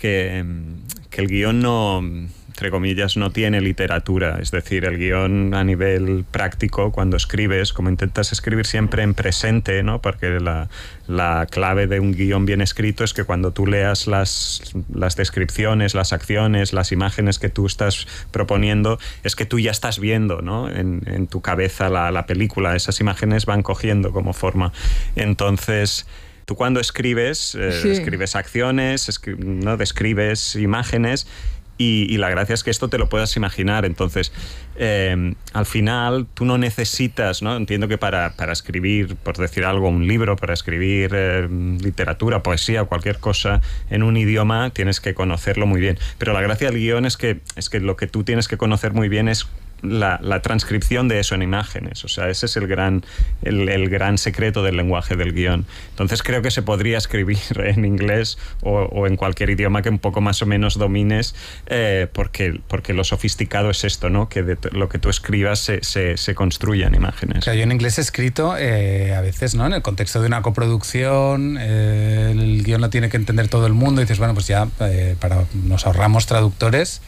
que el guión no, entre comillas, no tiene literatura. Es decir, el guión a nivel práctico, cuando escribes, como intentas escribir siempre en presente, ¿no? Porque la clave de un guión bien escrito es que cuando tú leas las descripciones, las acciones, las imágenes que tú estás proponiendo, es que tú ya estás viendo, ¿no? En tu cabeza la película. Esas imágenes van cogiendo como forma. Entonces, tú cuando escribes, escribes acciones, ¿no? Describes imágenes. Y la gracia es que esto te lo puedas imaginar. Entonces, al final, tú no necesitas, ¿no? Entiendo que para escribir, por decir algo, un libro, para escribir literatura, poesía, cualquier cosa en un idioma, tienes que conocerlo muy bien. Pero la gracia del guión es que lo que tú tienes que conocer muy bien es la transcripción de eso en imágenes. O sea, ese es el gran secreto del lenguaje del guión. Entonces creo que se podría escribir en inglés o en cualquier idioma que un poco más o menos domines, porque lo sofisticado es esto, ¿no? Que lo que tú escribas se construya en imágenes. Claro, yo en inglés he escrito a veces, ¿no? En el contexto de una coproducción, el guión lo tiene que entender todo el mundo y dices, bueno, pues ya nos ahorramos traductores.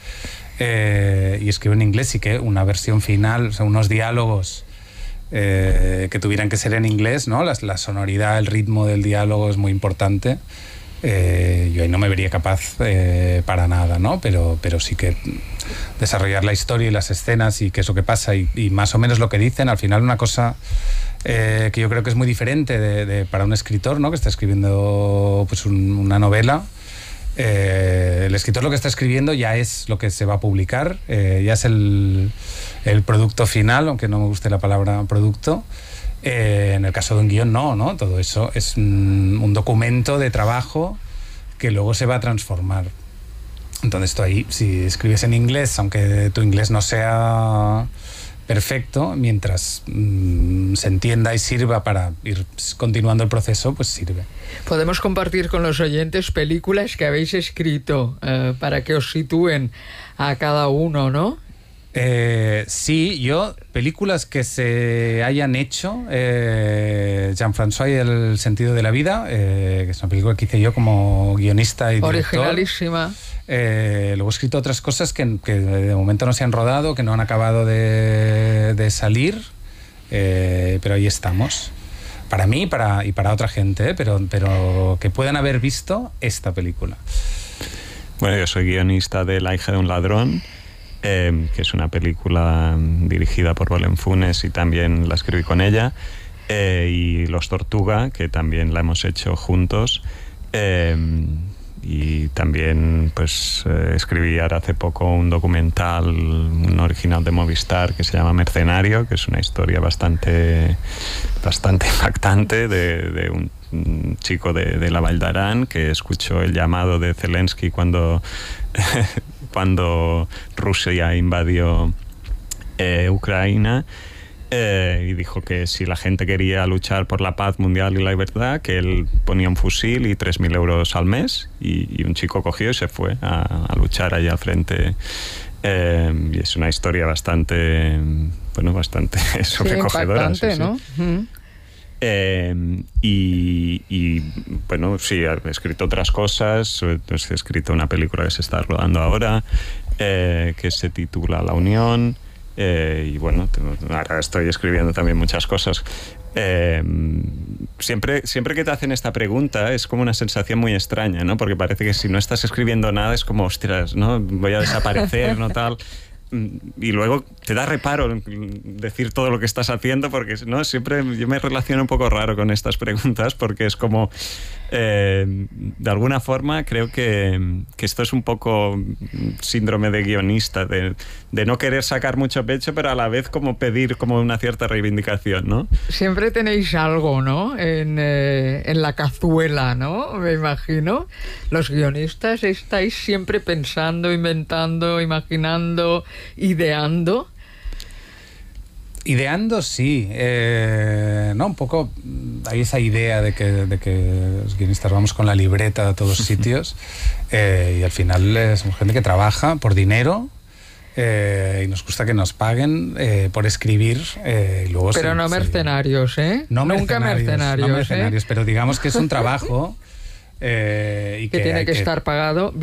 Y escribo en inglés, y que una versión final, o sea, unos diálogos que tuvieran que ser en inglés, ¿no? La sonoridad, el ritmo del diálogo es muy importante. Yo ahí no me vería capaz para nada, ¿no? Pero sí que desarrollar la historia y las escenas y qué es lo que pasa y más o menos lo que dicen, al final una cosa que yo creo que es muy diferente para un escritor, ¿no? Que está escribiendo pues una novela. El escritor lo que está escribiendo ya es lo que se va a publicar, ya es el producto final, aunque no me guste la palabra producto. En el caso de un guión no, todo eso es un documento de trabajo que luego se va a transformar. Entonces tú ahí, si escribes en inglés, aunque tu inglés no sea perfecto, mientras se entienda y sirva para ir continuando el proceso, pues sirve. Podemos compartir con los oyentes películas que habéis escrito para que os sitúen a cada uno, ¿no? Sí, películas que se hayan hecho, Jean-François y el sentido de la vida, que es una película que hice yo como guionista y director. Originalísima. Luego he escrito otras cosas que de momento no se han rodado, que no han acabado de salir, pero ahí estamos. Para mí y para otra gente, pero que puedan haber visto esta película. Bueno, yo soy guionista de La hija de un ladrón, que es una película dirigida por Belén Funes y también la escribí con ella, y Los Tortuga, que también la hemos hecho juntos. Y también pues escribí ahora hace poco un documental, un original de Movistar que se llama Mercenario, que es una historia bastante impactante de un chico de la Vall d'Aran que escuchó el llamado de Zelensky cuando Rusia invadió Ucrania. Y dijo que si la gente quería luchar por la paz mundial y la libertad, que él ponía un fusil y 3.000 euros al mes, y un chico cogió y se fue a luchar allá al frente. Y es una historia bastante sobrecogedora. Impactante, ¿no? Y bueno, sí, he escrito otras cosas. He escrito una película que se está rodando ahora, que se titula La Unión. Y bueno, ahora estoy escribiendo también muchas cosas. Siempre que te hacen esta pregunta es como una sensación muy extraña, ¿no? Porque parece que si no estás escribiendo nada es como, ostras, ¿no? Voy a desaparecer, ¿no? Tal. Y luego te da reparo decir todo lo que estás haciendo, porque no, siempre yo me relaciono un poco raro con estas preguntas, porque es como de alguna forma creo que esto es un poco síndrome de guionista, de no querer sacar mucho pecho, pero a la vez como pedir como una cierta reivindicación, ¿no? Siempre tenéis algo, ¿no? En la cazuela, ¿no? Me imagino. Los guionistas estáis siempre pensando, inventando, imaginando, ideando. Ideando, sí. No, un poco hay esa idea de que los guionistas vamos con la libreta a todos sitios, y al final somos gente que trabaja por dinero, y nos gusta que nos paguen por escribir. Y luego pero no mercenarios, ¿eh? Nunca mercenarios, pero digamos que es un trabajo y que tiene que estar pagado